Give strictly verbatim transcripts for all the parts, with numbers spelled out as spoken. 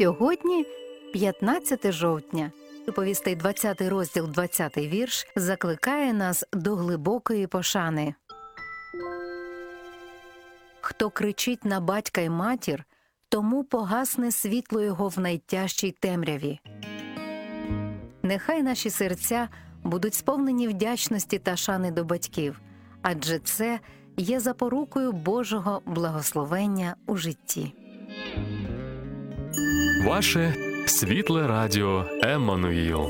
Сьогодні п'ятнадцяте жовтня. Повістей двадцятий розділ, двадцятий вірш закликає нас до глибокої пошани. Хто кричить на батька й матір, тому погасне світло його в найтяжчій темряві. Нехай наші серця будуть сповнені вдячності та шани до батьків, адже це є запорукою Божого благословення у житті. Ваше світле радіо Еммануїл.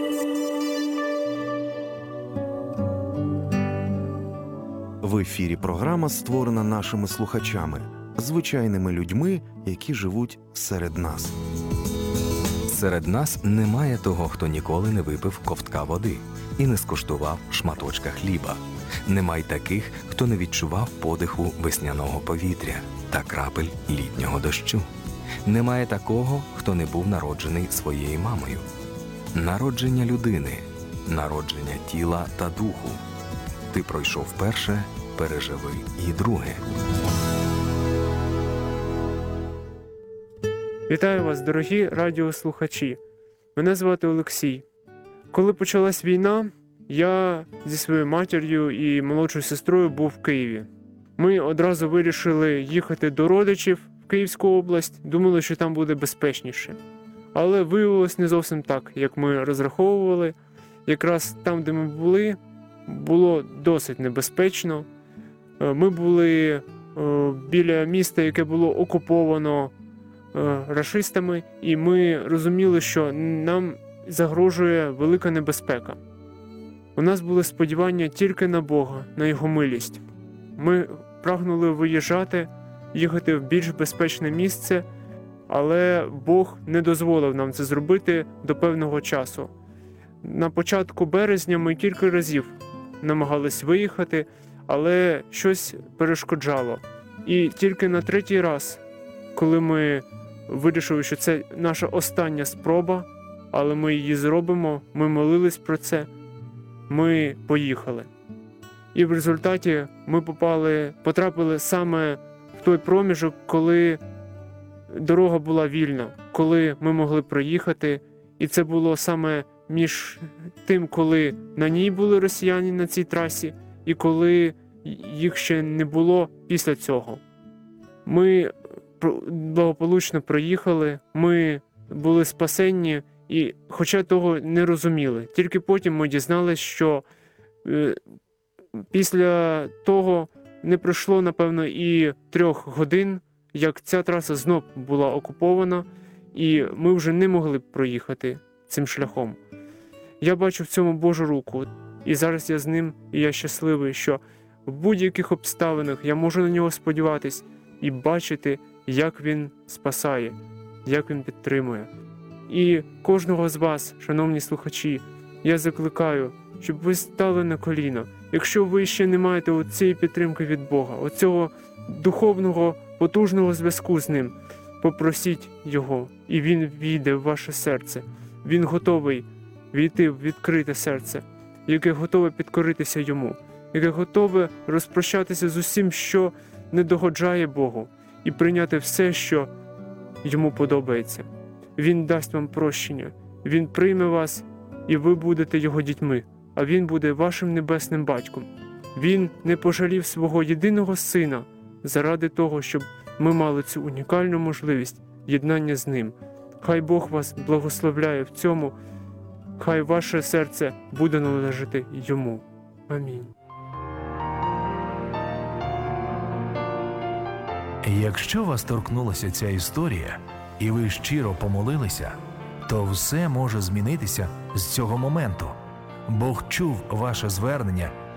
В ефірі програма створена нашими слухачами, звичайними людьми, які живуть серед нас. Серед нас немає того, хто ніколи не випив ковтка води і не скуштував шматочка хліба. Немає таких, хто не відчував подиху весняного повітря та крапель літнього дощу. Немає такого, хто не був народжений своєю мамою. Народження людини, народження тіла та духу. Ти пройшов перше, переживи і друге. Вітаю вас, дорогі радіослухачі. Мене звати Олексій. Коли почалась війна, я зі своєю матір'ю і молодшою сестрою був в Києві. Ми одразу вирішили їхати до родичів в Київську область, думали, що там буде безпечніше. Але виявилось не зовсім так, як ми розраховували. Якраз там, де ми були, було досить небезпечно. Ми були біля міста, яке було окуповано рашистами, і ми розуміли, що нам загрожує велика небезпека. У нас були сподівання тільки на Бога, на Його милість. Ми прагнули виїжджати, їхати в більш безпечне місце, але Бог не дозволив нам це зробити до певного часу. На початку березня ми кілька разів намагались виїхати, але щось перешкоджало. І тільки на третій раз, коли ми вирішили, що це наша остання спроба, але ми її зробимо, ми молились про це, ми поїхали. І в результаті ми попали, потрапили саме в той проміжок, коли дорога була вільна, коли ми могли проїхати. І це було саме між тим, коли на ній були росіяни на цій трасі, і коли їх ще не було після цього. Ми благополучно проїхали, ми були спасенні, і хоча того не розуміли. Тільки потім ми дізналися, що е, після того не пройшло, напевно, і трьох годин, як ця траса знов була окупована, і ми вже не могли б проїхати цим шляхом. Я бачу в цьому Божу руку, і зараз я з ним, і я щасливий, що в будь-яких обставинах я можу на нього сподіватись і бачити, як він спасає, як він підтримує. І кожного з вас, шановні слухачі, я закликаю, щоб ви стали на коліна. Якщо ви ще не маєте оцієї підтримки від Бога, оцього духовного, потужного зв'язку з Ним, попросіть Його, і Він війде в ваше серце. Він готовий війти в відкрите серце, яке готове підкоритися Йому, яке готове розпрощатися з усім, що не догоджає Богу, і прийняти все, що Йому подобається. Він дасть вам прощення, Він прийме вас, і ви будете Його дітьми, а Він буде вашим небесним батьком. Він не пожалів свого єдиного Сина заради того, щоб ми мали цю унікальну можливість єднання з Ним. Хай Бог вас благословляє в цьому, хай ваше серце буде належати Йому. Амінь. Якщо вас торкнулася ця історія, і ви щиро помолилися, то все може змінитися з цього моменту. Бог чув ваше звернення